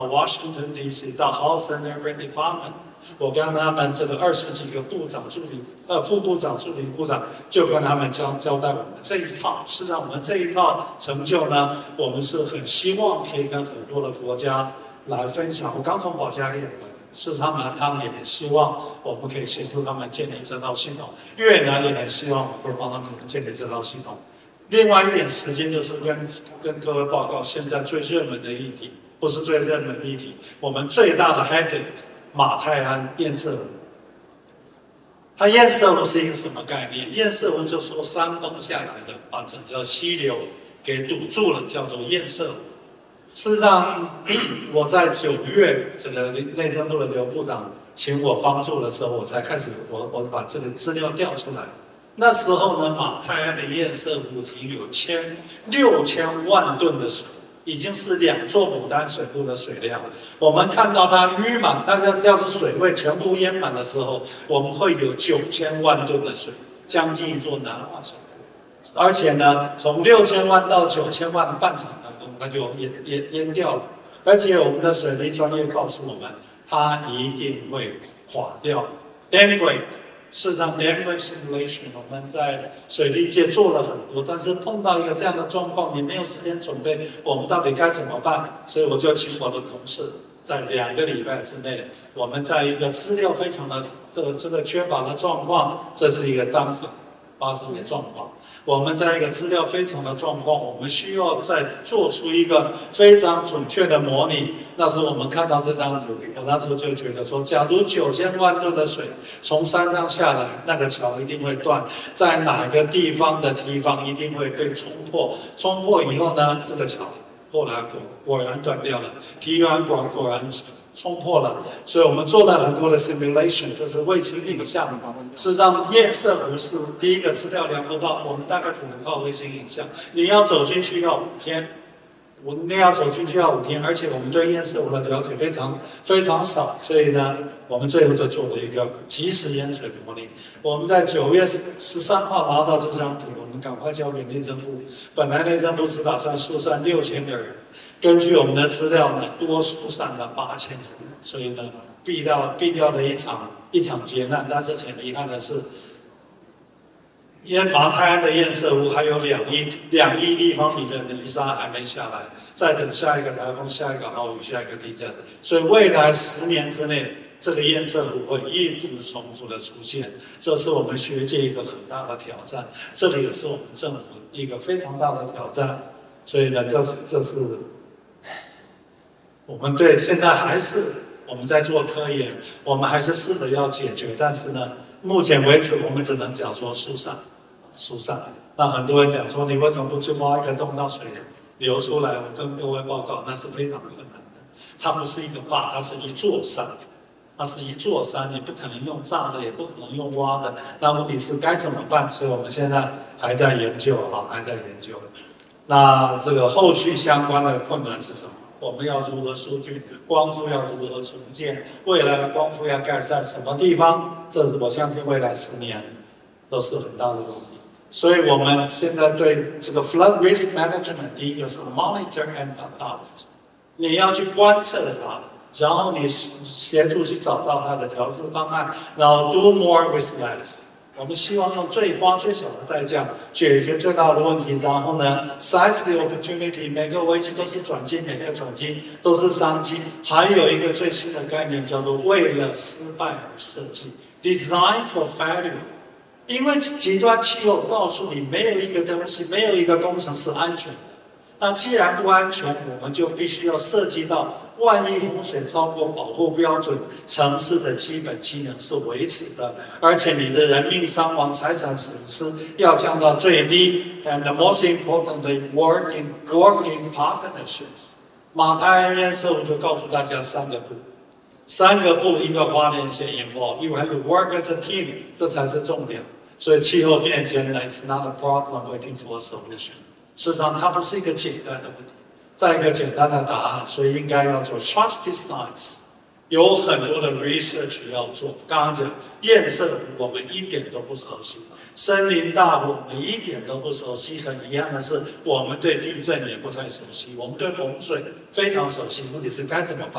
Washington D.C. 到 House and Urban Department， 我跟他们这个20几个部长助理、副部长、助理部长，就跟他们交代我们这一套。事实上，我们这一套成就呢，我们是很希望可以跟很多的国家来分享。我刚从保加利亚回来，事实上呢，他们也很希望我们可以协助他们建立这套系统。越南也很希望我们会帮他们建立这套系统。另外一点时间就是跟各位报告现在最热门的议题。不是最热门议题，我们最大的 headache 马泰安堰塞湖。它堰塞湖是一个什么概念？堰塞湖就是说山崩下来的，把整个溪流给堵住了，叫做堰塞湖。事实上，我在9月这个内政部的刘部长请我帮助的时候，我才开始我把这个资料调出来。那时候呢，马泰安的堰塞湖已经有6000万吨的水。已经是2座牡丹水库的水量。我们看到它淤满，它要是水位全部淹满的时候，我们会有9000万吨的水，将近一座南化水库。而且呢，从6000万到9000万半场当中，它就淹掉了。而且我们的水利专业告诉我们，它一定会垮掉 ，dam break。事实上 ，dam break simulation 我们在水利界做了很多，但是碰到一个这样的状况，你没有时间准备，我们到底该怎么办？所以我就请我的同事，在2个礼拜之内，我们在一个资料非常的这个缺乏的状况，这是一个当场发生的状况。我们在一个资料非常的状况，我们需要再做出一个非常准确的模拟。那时候我们看到这张图，我那时候就觉得说，假如9000万吨的水从山上下来，那个桥一定会断，在哪个地方的堤防一定会被冲破，冲破以后呢，这个桥后来果然断掉了，堤防果然冲破了，所以我们做了很多的 simulation， 这是卫星影像。事实上，堰塞湖是第一个资料量不到，我们大概只能靠卫星影像。你要走进去要5天，而且我们对堰塞湖的了解非常少，所以呢，我们最后就做了一个即时淹水模拟。我们在9月13号拿到这张图，我们赶快交给内政部。本来内政部只打算疏散6000个人。根据我们的资料呢，多疏散了8000人，所以呢，避掉了一场劫难。但是很遗憾的是，马泰安的堰塞湖还有2亿立方米的泥沙还没下来，再等下一个台风、下一个豪雨、下一个地震，所以未来10年之内，这个堰塞湖会一直重复的出现，这是我们学界一个很大的挑战，这里也是我们政府一个非常大的挑战。所以呢，这是。我们对现在还是我们在做科研，我们还是试着要解决，但是呢，目前为止我们只能讲说疏散。那很多人讲说，你为什么不去挖一个洞，让水流出来？我跟各位报告，那是非常困难的。它不是一个坝，它是一座山，你不可能用炸的，也不可能用挖的。那问题是该怎么办？所以我们现在还在研究。那这个后续相关的困难是什么？我们要如何疏浚？光复要如何重建？未来的光复要盖在什么地方？这是我相信未来10年都是很大的问题。所以我们现在对这个 flood risk management， 第一个是 monitor and adopt， 你要去观测它，然后你协助去找到它的调制方案，然后 do more with less。我们希望用花最小的代价解决最大的问题，然后呢 ，size the opportunity， 每个危机都是转机，每个转机都是商机。还有一个最新的概念叫做为了失败而设计 ，design for failure。因为极端气候告诉你，没有一个东西，没有一个工程是安全的。那既然不安全，我们就必须要涉及到，万一洪水超过保护标准，城市的基本机能是维持的，而且你的人命伤亡、财产损失要降到最低。And most importantly, work in partnerships。马泰安堰塞湖就告诉大家3个步，一个花莲县 involve，you have to work as a team， 这才是重点。所以气候变迁呢 ，it's not a problem waiting for a solution。事实上，它不是一个简单的问题，再一个简单的答案，所以应该要做 trusted science， 有很多的 research 要做。刚刚讲堰塞湖，我们一点都不熟悉；森林大湖，我们一点都不熟悉。很遗憾的是，我们对地震也不太熟悉，我们对洪水非常熟悉。问题是该怎么办？